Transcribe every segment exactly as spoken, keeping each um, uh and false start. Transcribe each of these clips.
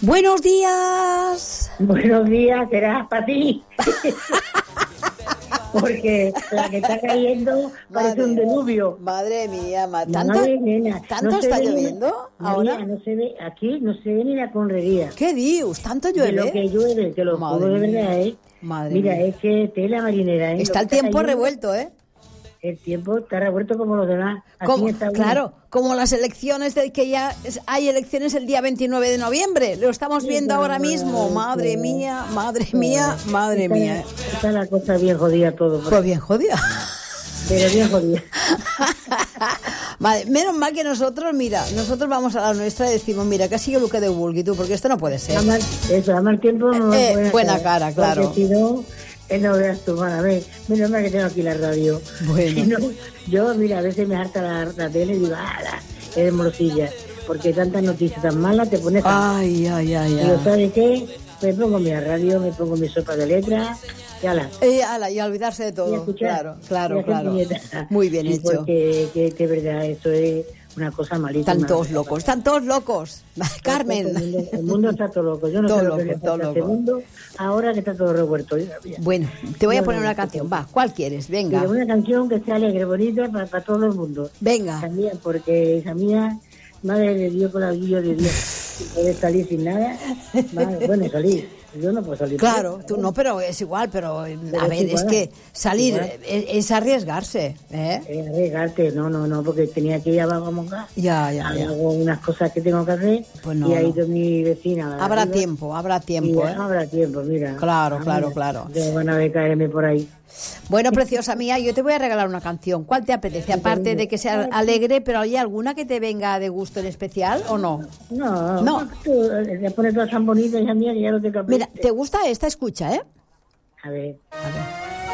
Buenos días. Buenos días, será para ti. Porque la que está cayendo parece un diluvio. Madre mía, ma- ¿tanto, Madre nena, ¿tanto no se está ve ni- lloviendo María, ahora? no se ve, aquí no se ve ni la conrería. ¿Qué dios? ¿Tanto De lo llueve? que llueve, te lo Madre juro de mía. verdad, ¿eh? Madre Mira, mía. es que tela marinera, ¿eh? Está Lo el que tiempo cayendo, revuelto, ¿eh? El tiempo está revuelto como los demás. Así Como, está uno. claro, como las elecciones de que ya es- hay elecciones el día veintinueve de noviembre. Lo estamos Sí, viendo pero, ahora mismo. pero, Madre pero, mía, madre mía, madre Está- mía. Está la cosa bien jodida todo. por Pues ahí. bien jodida. Pero bien jodida. Vale, menos mal que nosotros, mira, nosotros vamos a la nuestra y decimos, mira, que sigue lo que de vulgui tú, porque esto no puede ser. Da mal- Eso, da mal tiempo. no Eh, buena, buena cara, claro. Porque si no, eh, no veas tú, a ver, menos mal que tengo aquí la radio. Bueno. Si no, yo, mira, a veces me harta la, la tele y digo, ah, la, es morcilla. Porque tantas noticias tan malas te pones a... Ay, ay, ay, Digo, ay. ¿sabes qué? Me pongo mi radio, me pongo mi sopa de letras, y ala. Eh, ala, y a olvidarse de Y a todo. escuchar, Claro, y a claro, hacer claro. puñetas. Muy bien Sí, hecho. Porque que, que verdad, eso es una cosa malísima. Están todos locos, están todos locos. El Carmen. mundo, el mundo está todo loco. Yo no Todo sé lo que loco, le todo pasa a este loco. mundo ahora que está todo revuelto. Bueno, te voy a No, poner no, una no, canción. no. Va, ¿cuál quieres? Venga, Pero una canción que sea alegre, bonita para, para todo el mundo. venga. También, porque esa mía, madre de Dios con la guía de Dios, sin poder salir sin nada. Madre, bueno, salir. Yo no puedo salir. Claro, tú no, pero es igual, pero eh, Pero a es ver, es igual, que salir igual. es, es arriesgarse, ¿eh? Eh, arriesgarte, no, no, no, porque tenía que ir abajo a montar. Ya, ya, ya. Hago unas cosas que tengo que hacer Pues no, y ha no. ido mi vecina. Habrá arriba, tiempo, habrá y tiempo, ¿eh? habrá tiempo, mira. Claro, Ah, claro, mira, claro. ya van a ver caerme por ahí. Bueno, preciosa mía, yo te voy a regalar una canción. ¿Cuál te apetece? Aparte de que sea alegre, pero ¿hay alguna que te venga de gusto en especial o no? No, No. tú eh, le pones todas tan bonitas, hija mía, que ya no te capé. Mira, ¿te gusta esta? Escucha, ¿eh? A ver. A ver.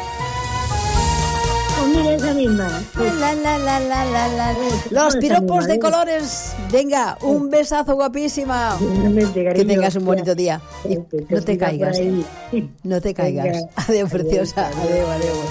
Pues mira, esa misma. La, la, la, la, la, la. Los Esa piropos misma, de ¿eh? colores. Venga, un besazo guapísima. Igualmente, Que cariño. tengas un bonito día. Y Te- te no te cuidas por caigas, ahí. ¿eh? No te caigas. Venga. Adiós, preciosa. Adiós, Adiós, adiós.